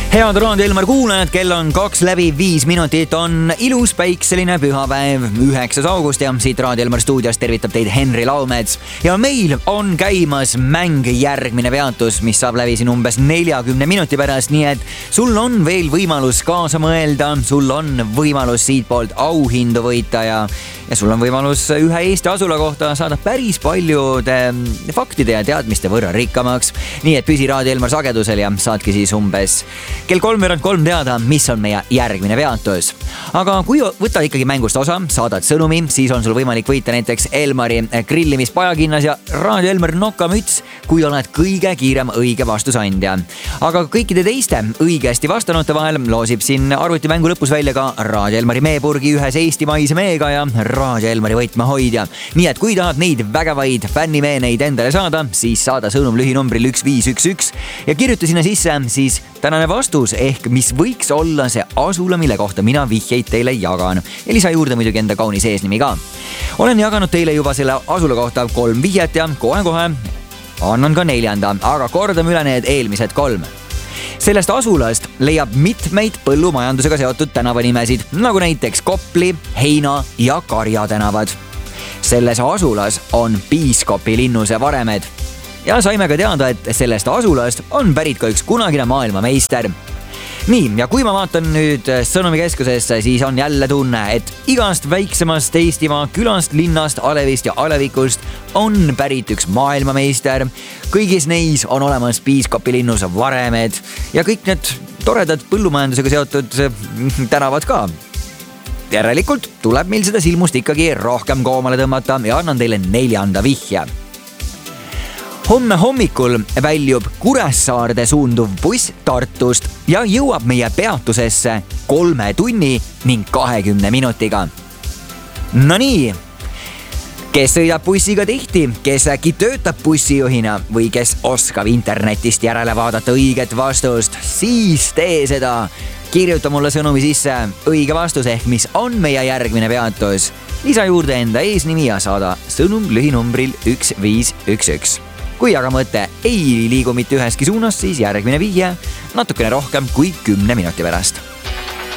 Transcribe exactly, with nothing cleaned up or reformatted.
Head Raadio Elmar kuulajad, kell on kaks läbi viis minutit, on ilus päikseline pühapäev, üheksas august ja siit Raadio Elmar stuudios tervitab teid Henri Laumets. Ja meil on käimas mäng Järgmine peatus, mis saab läbi siin umbes neljakümne minuti pärast, nii et sul on veel võimalus kaasa mõelda, sul on võimalus siit poolt auhindu võita ja, ja sul on võimalus ühe Eesti asula kohta saada päris paljude faktide ja teadmiste võrra rikkamaks. Nii et püsi Raadio Elmar sagedusel ja saadki siis umbes kell kolmveerand kolm teada, mis on meie järgmine peatus. Aga kui võtad ikkagi mängust osa, saadad sõnumi, siis on sul võimalik võita näiteks Elmari grillimispajakinnas ja Raadio Elmar nokamüts, kui oled kõige kiirem õige vastusandja. Aga kõikide teiste õigesti vastanute vahel loosib siin arvutimängu lõpus välja ka Raadio Elmari meepurgi ühes eestimaise meega ja Raadio Elmari võtmehoidja. Nii et kui tahad neid vägevaid fännimeeneid endale saada, siis saada sõnum lühinumbril üks viis üks üks ja kirjuta sinna sisse siis tänane vastus ehk mis võiks olla see asula, mille kohta mina vihjeid teile jagan. Ja lisa juurde muidugi enda kaunis eesnimi ka. Olen jaganud teile juba selle asula kohta kolm vihjet ja kohe-kohe annan ka neljanda, aga kordame üle need eelmised kolm. Sellest asulast leiab mitmeid põllumajandusega seotud tänavanimesid, nagu näiteks Kopli, Heina ja Karja tänavad. Selles asulas on piiskopi linnuse varemed. Ja saime ka teada, et sellest asulast on pärit ka üks kunagine maailmameister. Nii, ja kui ma vaatan nüüd sõnumikeskusesse, siis on jälle tunne, et igast väiksemast Eestimaa külast, linnast, alevist ja alevikust on pärit üks maailmameister. Kõigis neis on olemas piiskopi linnuse varemed ja kõik need toredad põllumajandusega seotud tänavad ka. Järelikult tuleb meil seda silmust ikkagi rohkem koomale tõmmata ja annan teile neljanda vihje. Homme hommikul väljub Kuressaarde suunduv buss Tartust ja jõuab meie peatusesse kolme tunni ning kahekümne minutiga. No nii, kes sõidab bussiga tihti, kes äkki töötab bussijuhina või kes oskab internetist järele vaadata õiget vastust, siis tee seda. Kirjuta mulle sõnumi sisse õige vastus ehk mis on meie järgmine peatus. Lisa juurde enda eesnimi ja saada sõnum lühinumbril üks viis üks üks. Kui aga mõte ei liigu mitte üheski suunas, siis järgmine vihje natukene rohkem kui kümne minuti pärast.